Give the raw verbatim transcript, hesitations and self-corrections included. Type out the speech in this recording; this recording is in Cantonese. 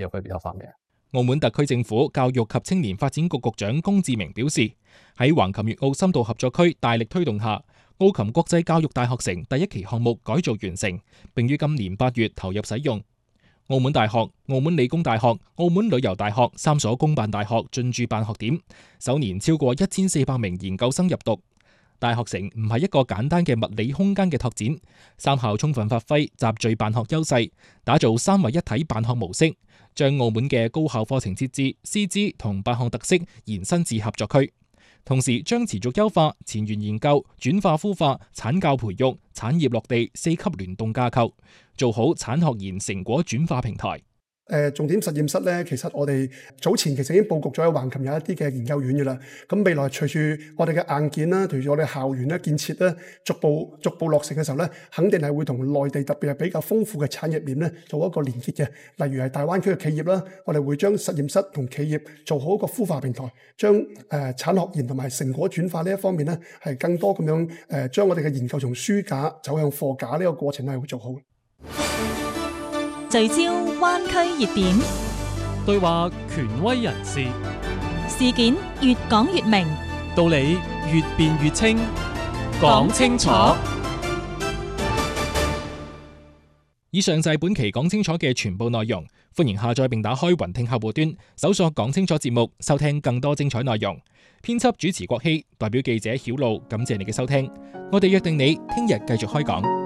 也會比較方便。 澳門特區政府教育及青年發展局局長龔志明表示，喺橫琴粵澳深度合作區大力推動下，澳琴國際教育大學城第一期項目改造完成，並於今年八月投入使用。澳門大學、澳門理工大學、澳門旅遊大學三所公辦大學進駐辦學點，首年超過一千四百名研究生入讀。大學城唔係一個簡單嘅物理空間嘅拓展，三校充分發揮集聚辦學優勢，打造三位一體辦學模式，將澳門嘅高校課程設置、師資同辦學特色延伸至合作區，同時將持續優化前沿研究、轉化孵化、產教培育、產業落地四級聯動架構，做好產學研成果轉化平台。 誒重點實驗室咧，其實我哋早前其實已經佈局咗喺橫琴有一啲嘅研究院嘅啦。咁未來隨住我哋嘅硬件啦，隨住我哋校園咧建設咧，逐步逐步落成嘅時候咧，肯定係會同內地特別係比較豐富嘅產業鏈咧做一個連結嘅。例如係大灣區嘅企業啦，我哋會將實驗室同企業做好一個孵化平台，將誒、呃、產學研同埋成果轉化呢一方面咧，係更多咁樣誒將我哋嘅研究從書架走向貨架呢個過程係會做好。 聚焦灣區熱點， 對話權威人士， 事件越講越明， 道理越辯越清，講清楚。 以上就係本期講清楚嘅全部內容，歡迎下載並打開雲聽客戶端，搜索講清楚節目，收聽更多精彩內容。編輯主持郭希，代表記者曉露，感謝你嘅收聽。我哋約定你聽日繼續開講。